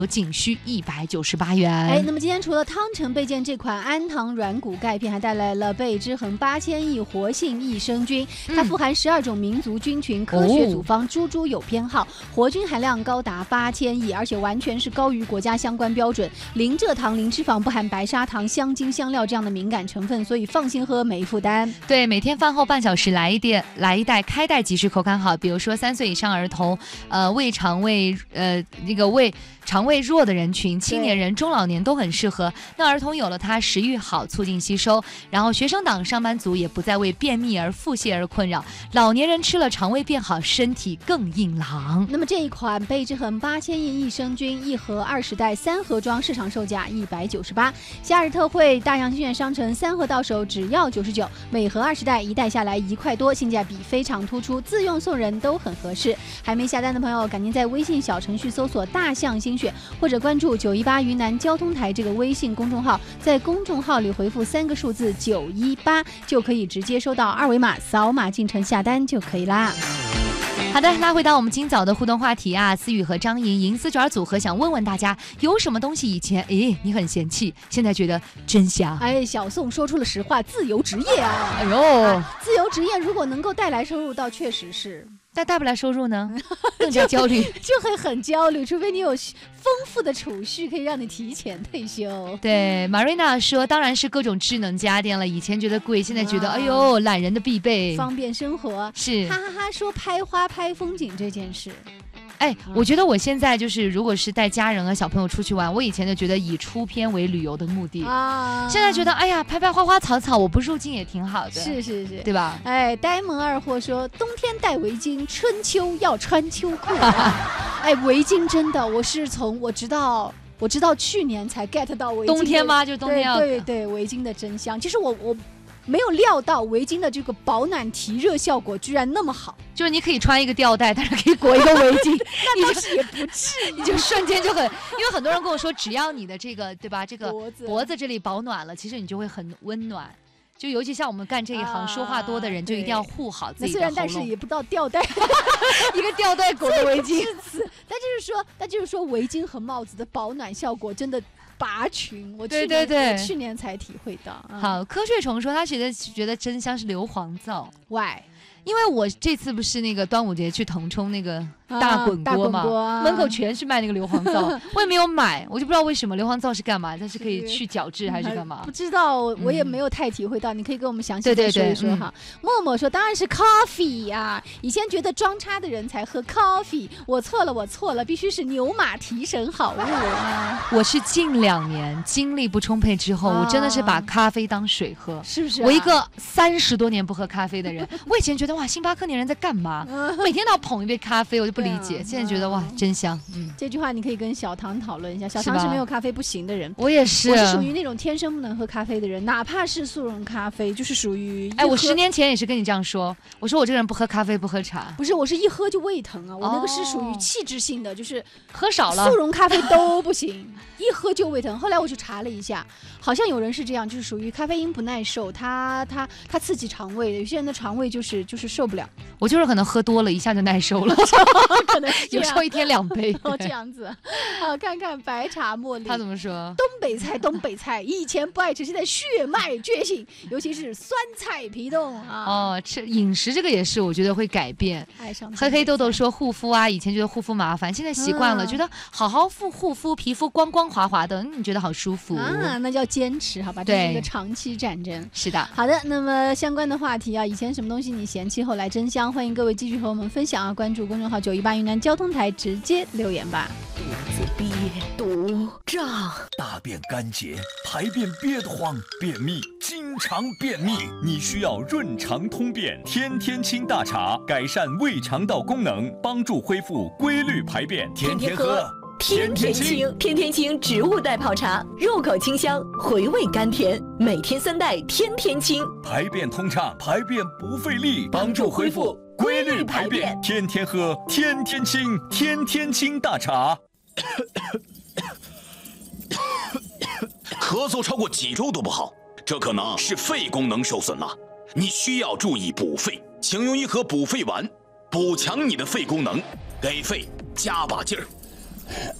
仅需198元。 哎，那么今天除了汤臣倍健这款安糖软骨钙片，还带来了倍之恒8000亿活性益生菌，它富含12种民族菌群，科学组方，猪猪有编号，活菌含量高达8000亿，而且完全是高于国家相关标准，零蔗糖、零脂肪，不含白砂糖、香精、香料这样的敏感成分，所以放心喝，没负担。 对，每天饭后半小时来一袋，开袋即食，口感好。比如说3岁以上儿童，肠胃弱的人群、青年人、中老年都很适合。那儿童有了它，食欲好，促进吸收。然后学生党、上班族也不再为便秘而腹泻而困扰。老年人吃了，肠胃变好，身体更硬朗。 那么这一款倍之恒8000亿益生菌一盒20袋，3盒装，市场售价198。夏日特惠，大洋新源商城3盒到手只要99，每盒20袋，1袋下来1块多，性价比非常突出，自用送人都很合适。还没下单的朋友，赶紧在微信小程序搜索大象心血，或者关注918云南交通台这个微信公众号，在公众号里回复3个数字918，就可以直接收到2维码，扫码进城下单就可以啦。 好的，拉回到我们今早的互动话题啊，思雨和张莹银丝卷组合想问问大家，有什么东西以前你很嫌弃，现在觉得真香？ 哎，小宋说出了实话，自由职业啊！ 哎呦， 自由职业如果能够带来收入，倒确实是。 但带不来收入呢，更加焦虑， 就会很焦虑，除非你有丰富的储蓄，可以让你提前退休。 对 ，Marina 说，当然是各种智能家电了，以前觉得贵，现在觉得哎呦，懒人的必备， 方便生活。 是， 哈哈哈，说拍花拍风景这件事。 哎，我觉得我现在就是，如果是带家人和小朋友出去玩，我以前就觉得以出片为旅游的目的，现在觉得哎呀，拍拍花花草草，我不入镜也挺好的， 是， 对吧？ 哎，呆萌二货说，冬天戴围巾，春秋要穿秋裤。哎，围巾真的，我知道去年才 get 到围巾。 冬天吗？就冬天要对，围巾的真香。其实我没有料到围巾的这个保暖提热效果居然那么好， 就是你可以穿一个吊带，但是可以裹一个围巾， 那倒是也不至于， 你就瞬间就很，因为很多人跟我说，只要你的这个对吧，这个脖子这里保暖了，其实你就会很温暖。就尤其像我们干这一行，说话多的人，就一定要护好自己的喉咙。 但是也不到吊带， 一个吊带裹着围巾。 但就是说围巾和帽子的保暖效果真的拔群。我去年才体会到。 好，瞌睡虫说他觉得真香是硫磺皂。 Why？ 因为我这次不是那个端午节去腾冲那个大滚锅嘛，门口全是卖那个硫磺皂，我也没有买，我就不知道为什么硫磺皂是干嘛，它是可以去角质还是干嘛？ 不知道，我也没有太体会到，你可以跟我们详细再说一说哈。默默说当然是 coffee 呀，以前觉得装叉的人才喝 coffee， 我错了，必须是牛马提神好物啊。 我是近2年精力不充沛之后，我真的是把咖啡当水喝， 是不是？ 我一个30多年不喝咖啡的人，我以前觉得哇，星巴克年人在干嘛？每天都要捧一杯咖啡，我就不理解。现在觉得哇，真香。 这句话你可以跟小唐讨论一下。小唐是没有咖啡不行的人， 我也是， 我是属于那种天生不能喝咖啡的人，哪怕是速溶咖啡，就是属于我10年前也是跟你这样说，我说我这个人不喝咖啡不喝茶， 不是，我是一喝就胃疼啊，我那个是属于气质性的，就是喝少了速溶咖啡都不行，一喝就胃疼。后来我去查了一下，好像有人是这样，就是属于咖啡因不耐受，它刺激肠胃的，有些人的肠胃就是受不了。 我就是可能喝多了一下就耐受了， 可能有时候1天2杯。 这样子。好，看看白茶茉莉， 他怎么说？ 东北菜，以前不爱吃，现在血脉觉醒，尤其是酸菜皮冻啊。 吃饮食这个也是，我觉得会改变。 爱上黑豆豆说护肤啊，以前觉得护肤麻烦，现在习惯了，觉得好好护肤，皮肤光光滑滑的，你觉得好舒服啊，那叫坚持，好吧？这是一个长期战争。 是的。 好的，那么相关的话题啊，以前什么东西你嫌弃，后来真香，欢迎各位继续和我们分享啊！关注公众号918云南交通台，直接留言吧。 肚子憋堵胀，大便干结，排便憋得慌，便秘，经常便秘，你需要润肠通便天天清大茶，改善胃肠道功能，帮助恢复规律排便，天天喝。 天天清，天天清植物代泡茶，入口清香，回味甘甜，每天3袋，天天清， 排便通畅，排便不费力，帮助恢复规律排便，天天喝，天天清，天天清大茶。 咳嗽超过几周都不好，这可能是肺功能受损了，你需要注意补肺，请用1盒补肺丸，补强你的肺功能，给肺加把劲儿。